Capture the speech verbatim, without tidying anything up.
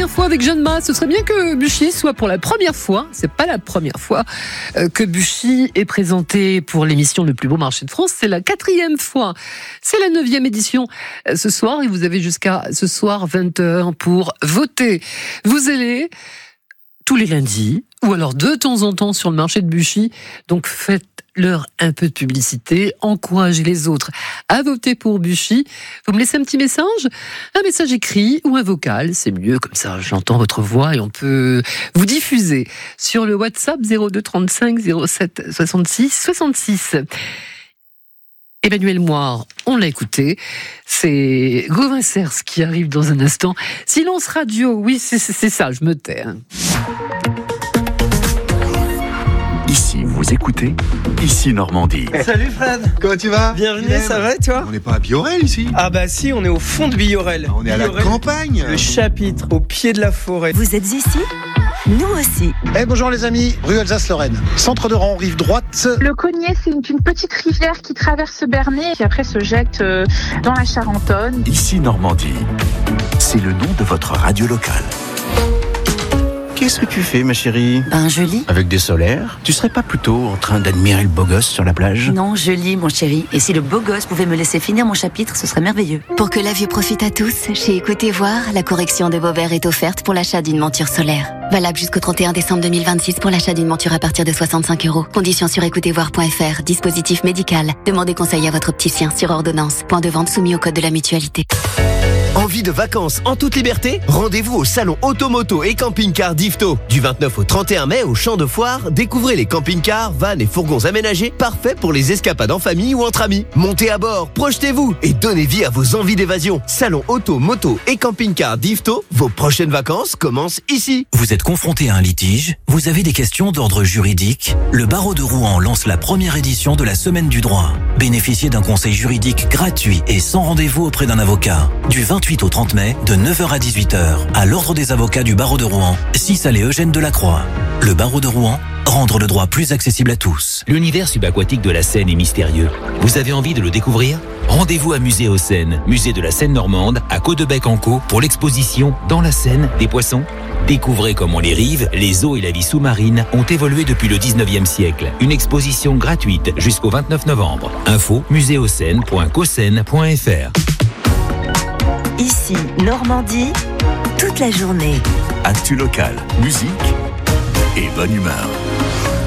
première fois avec Jeanne Ma. Ce serait bien que Buchy soit pour la première fois, c'est pas la première fois, euh, que Buchy est présenté pour l'émission Le plus beau marché de France. C'est la quatrième fois. C'est la neuvième édition euh, ce soir et vous avez jusqu'à ce soir vingt heures pour voter. Vous allez tous les lundis ou alors de temps en temps sur le marché de Buchy. Donc faites-leur un peu de publicité, encouragez les autres à voter pour Buchy. Vous me laissez un petit message, un message écrit ou un vocal, c'est mieux, comme ça j'entends votre voix et on peut vous diffuser sur le WhatsApp zéro deux trente-cinq zéro sept soixante-six soixante-six. Emmanuel Moire, on l'a écouté, c'est Gauvin Cers qui arrive dans un instant. Silence radio, oui c'est, c'est, c'est ça, je me tais. Hein. Ici, vous écoutez, ici Normandie. Salut Fred. Comment tu vas? Bienvenue, Guilhem. ça va et toi? On n'est pas à Biorel ici? Ah bah si, on est au fond de Biorel. On est à la Biorel, campagne. Le chapitre, au pied de la forêt. Vous êtes ici? Nous aussi. Eh bonjour les amis, rue Alsace-Lorraine. Centre de rang, rive droite. Le Cognier, c'est une, une petite rivière qui traverse Bernay et qui après se jette euh, dans la Charentonne. Ici Normandie, c'est le nom de votre radio locale. Qu'est-ce que tu fais, ma chérie? Ben, je lis. Avec des solaires? Tu serais pas plutôt en train d'admirer le beau gosse sur la plage? Non, je lis, mon chéri. Et si le beau gosse pouvait me laisser finir mon chapitre, ce serait merveilleux. Pour que la vue profite à tous, chez Écoutez Voir, la correction de vos verres est offerte pour l'achat d'une monture solaire. Valable jusqu'au trente et un décembre deux mille vingt-six pour l'achat d'une monture à partir de soixante-cinq euros. Conditions sur écoutez voir point f r. Dispositif médical. Demandez conseil à votre opticien sur ordonnance. Point de vente soumis au code de la mutualité. Envie de vacances en toute liberté? Rendez-vous au salon Automoto et Camping-Car d'Yvetot. Du vingt-neuf au trente et un mai au champ de foire, découvrez les camping-cars, vannes et fourgons aménagés parfaits pour les escapades en famille ou entre amis. Montez à bord, projetez-vous et donnez vie à vos envies d'évasion. Salon Auto, Moto et Camping-Car d'Yvetot, vos prochaines vacances commencent ici. Vous êtes confronté à un litige? Vous avez des questions d'ordre juridique? Le barreau de Rouen lance la première édition de la Semaine du droit. Bénéficiez d'un conseil juridique gratuit et sans rendez-vous auprès d'un avocat. Du vingt-huit au trente mai, de neuf heures à dix-huit heures, à l'ordre des avocats du barreau de Rouen, six allée Eugène Delacroix. Le barreau de Rouen, rendre le droit plus accessible à tous. L'univers subaquatique de la Seine est mystérieux. Vous avez envie de le découvrir? Rendez-vous à Musée aux Seines, musée de la Seine normande, à Caudebec-en-Caux, pour l'exposition Dans la Seine des poissons. Découvrez comment les rives, les eaux et la vie sous-marine ont évolué depuis le dix-neuvième siècle. Une exposition gratuite jusqu'au vingt-neuf novembre. Info muséoseine point cosseine point f r. Ici, Normandie, toute la journée. Actu local, musique et bonne humeur.